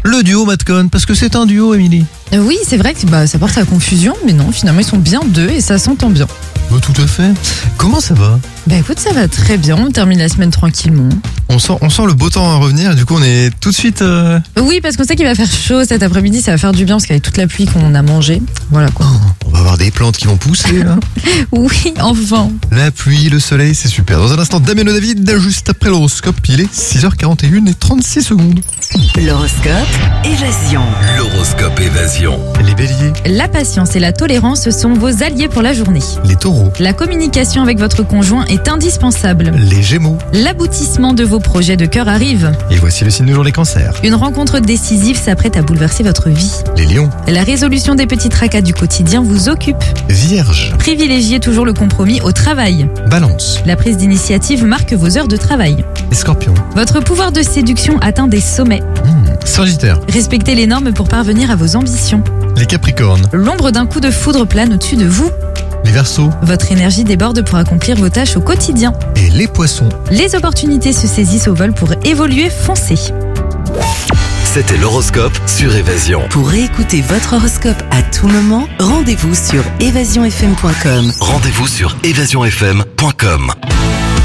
Le duo Matcon, parce que c'est un duo, Émilie. Oui, c'est vrai que ça porte à confusion, mais non, finalement ils sont bien deux et ça s'entend bien. Tout à fait. Comment ça va? Écoute, ça va très bien, on termine la semaine tranquillement. On sent le beau temps à revenir, et du coup on est tout de suite... Oui, parce qu'on sait qu'il va faire chaud cet après-midi, ça va faire du bien parce qu'avec toute la pluie qu'on a mangée, voilà quoi. On va avoir des plantes qui vont pousser, là. Oui, enfin. La pluie, le soleil, c'est super. Dans un instant, Damien David, juste après l'horoscope, il est 6h41 et 36 secondes. L'horoscope Évasion. L'horoscope Évasion. Les béliers, La patience et la tolérance sont vos alliés pour la journée. les taureaux, La communication avec votre conjoint est indispensable. les gémeaux. L'aboutissement de vos projets de cœur arrive. Et voici le signe du jour, les cancers. Une rencontre décisive s'apprête à bouleverser votre vie. Les lions, La résolution des petits tracas du quotidien vous occupe. vierges, Privilégiez toujours le compromis au travail. balance, La prise d'initiative marque vos heures de travail. les scorpions. Votre pouvoir de séduction atteint des sommets. Sagittaire, Respectez les normes pour parvenir à vos ambitions. les capricornes, L'ombre d'un coup de foudre plane au-dessus de vous. les verseaux Votre énergie déborde pour accomplir vos tâches au quotidien. et les poissons. Les opportunités se saisissent au vol pour évoluer, foncez. C'était l'horoscope sur Évasion. Pour réécouter votre horoscope à tout moment, rendez-vous sur évasionfm.com. Rendez-vous sur évasionfm.com.